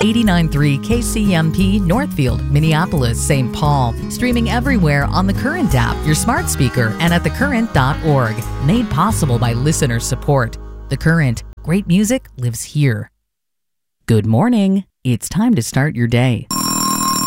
89.3 KCMP Northfield, Minneapolis, St. Paul. Streaming everywhere on the Current app, your smart speaker, and at thecurrent.org. Made possible by listener support. The Current. Great music lives here. Good morning. It's time to start your day.